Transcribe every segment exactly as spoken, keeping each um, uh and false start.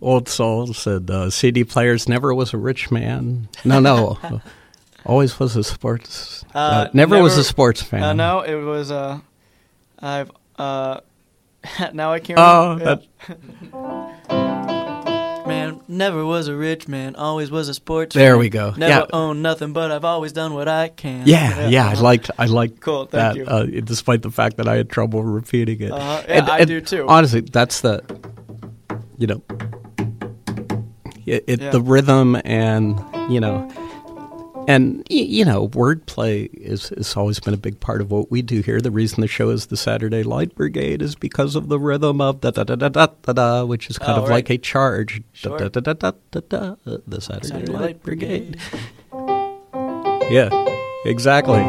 Old Soul said uh, C D players never was a rich man. No, no. Always was a sports. Uh, uh, never, never was a sports fan. Uh, no, it was. Uh, I've. Uh, now I can't. Oh, remember. Yeah. Man, never was a rich man. Always was a sports. There fan. we go. Never yeah. owned nothing, but I've always done what I can. Yeah, yeah. yeah I liked. I liked cool, that. Thank you. Uh, despite the fact that I had trouble repeating it. Uh, yeah, and, I and do too. Honestly, that's the. You know. It, it yeah. the rhythm and you know. And, you know, wordplay is, is always been a big part of what we do here. The reason the show is the Saturday Light Brigade is because of the rhythm of da-da-da-da-da-da, which is kind oh, of right. like a charge. Sure. Da-da-da-da-da-da, the Saturday, Saturday Light, Light Brigade. Brigade. Yeah, exactly.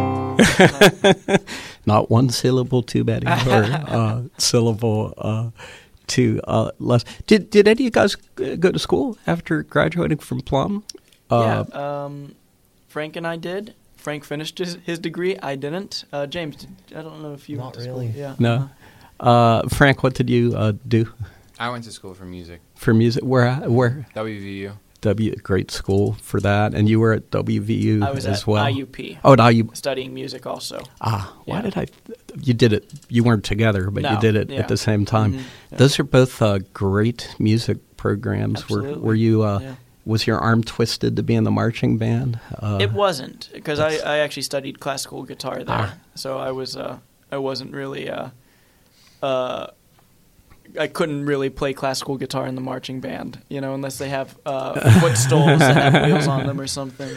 Not one syllable too many, or uh, syllable uh, too uh, less. Did, did any of you guys go to school after graduating from Plum? Uh, yeah, um... Frank and I did. Frank finished his, his degree. I didn't. Uh, James, did, I don't know if you Not went to really. school. Yeah. No. Uh, Frank, what did you uh, do? I went to school for music. For music? Where? Where? W V U. W, great school for that. And you were at W V U I was as at well? I U P. Oh, at I U P. Studying music also. Ah, why Yeah. did I? You did it. You weren't together, but No, you did it yeah. at the same time. Mm-hmm. Yeah. Those are both uh, great music programs. Absolutely. Were, were you? Uh, Yeah. Was your arm twisted to be in the marching band? Uh, It wasn't, because I, I actually studied classical guitar there, Ah. so I was uh, I wasn't really uh, uh, I couldn't really play classical guitar in the marching band, you know, unless they have uh, footstools that have wheels on them or something.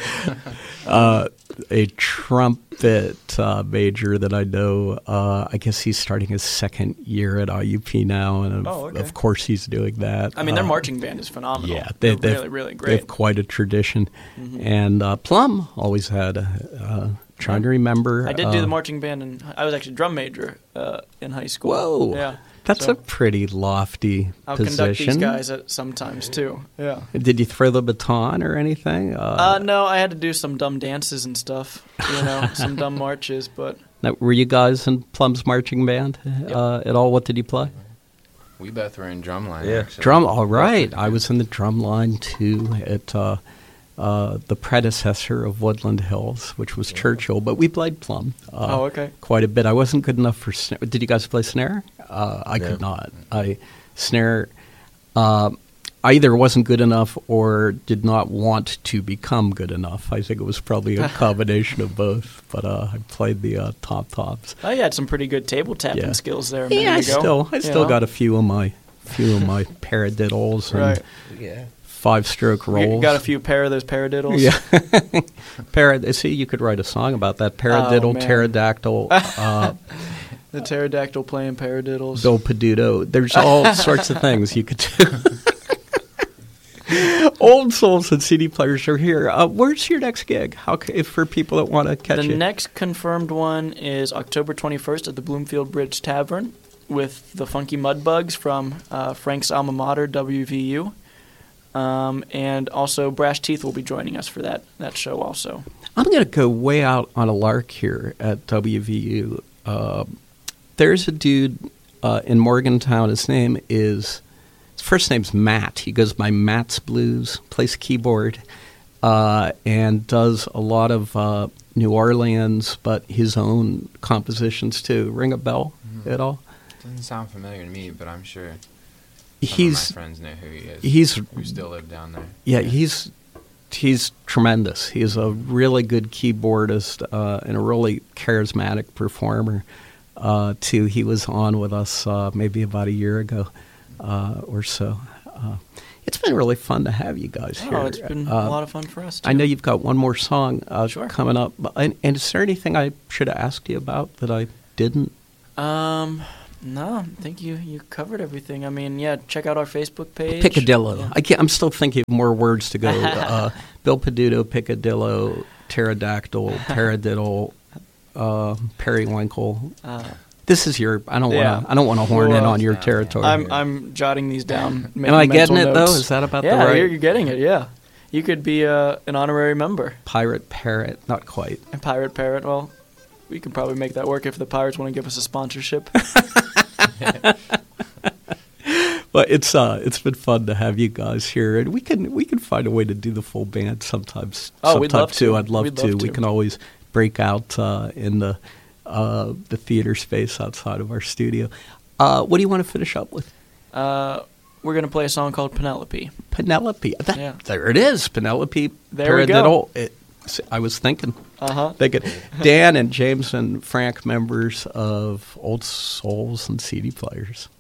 uh, a trumpet uh, major that I know, uh, I guess he's starting his second year at I U P now, and of, Oh, okay. of course he's doing that. I mean, their Uh, marching band is phenomenal. Yeah, they, They're they've, really, really they great. have quite a tradition. Mhm. And uh, Plum always had, uh, trying to remember. I did uh, do the marching band, and I was actually drum major uh, in high school. Whoa. Yeah. That's So a pretty lofty I'll conduct position. these guys at sometimes too. Yeah. Did you throw the baton or anything? Uh, Uh, no, I had to do some dumb dances and stuff, you know, some dumb marches, but now, were you guys in Plum's marching band uh, at all? What did you play? We both were in drumline. Yeah. actually. Drum. All right. I was in the drum line too at uh, uh, the predecessor of Woodland Hills, which was Churchill, but we played Plum. Uh, oh, okay. Quite a bit. I wasn't good enough for snare. Did you guys play snare? Uh, I Yeah. could not. I snare. Uh, I either wasn't good enough or did not want to become good enough. I think it was probably a combination of both. But uh, I played the uh, top tops. Oh, you had some pretty good table tapping Yeah. skills there a minute Yeah, I ago. still, I you still know? got a few of my, few of my paradiddles and Right. Yeah. five-stroke You rolls. got a few pair of those paradiddles. Yeah. Parad- See, you could write a song about that. Paradiddle, Oh, man. pterodactyl, uh, The pterodactyl playing paradiddles. Bill Peduto. There's all sorts of things you could do. Old Souls and C D players are here. Uh, where's your next gig? How ca- if for people that want to catch the you? next confirmed one is October twenty-first at the Bloomfield Bridge Tavern with the Funky Mudbugs from uh, Frank's alma mater, W V U. Um, and also Brash Teeth will be joining us for that, that show also. I'm going to go way out on a lark here at W V U. Uh, there's a dude uh, in Morgantown. His name is, his first name's Matt. He goes by Matt's Blues, plays keyboard, uh, and does a lot of uh, New Orleans, but his own compositions too. Ring a bell Mhm. at all? Doesn't sound familiar to me, but I'm sure some He's of my friends know who he is. he's who still live down there. Yeah, he's he's tremendous. He's a really good keyboardist uh, and a really charismatic performer. Uh, too, he was on with us uh, maybe about a year ago uh, or so. Uh, it's been really fun to have you guys here. Oh, it's been Uh, a lot of fun for us, too. I know you've got one more song uh, Sure. coming up. But, and, and is there anything I should have asked you about that I didn't? Um, no, I think you, you covered everything. I mean, yeah, check out our Facebook page. Picadillo. Yeah. I can't, I'm still thinking of more words to go. uh, Bill Peduto, Picadillo, pterodactyl, paradiddle, uh, periwinkle. Uh, This is your. I don't want Yeah. to. I don't want to horn Well, in on your uh, territory. I'm I'm jotting these down. Am I getting it notes. though? Is that about yeah, the right? you're, you're getting it. Yeah, you could be uh, an honorary member. Pirate parrot, not quite. And Pirate Parrot. Well, we could probably make that work if the Pirates want to give us a sponsorship. Well, it's uh, it's been fun to have you guys here, and we can we can find a way to do the full band sometimes. Oh, sometime we'd love too. to. I'd love We'd to. love We to. can always break out uh, in the uh, the theater space outside of our studio. Uh, what do you want to finish up with? Uh, we're gonna play a song called Penelope. Penelope. That, Yeah. There it is. Penelope. There we go. Paradiddle. It, I was thinking. Uh huh. Thinking. Dan and James and Frank, members of Old Souls and C D Players.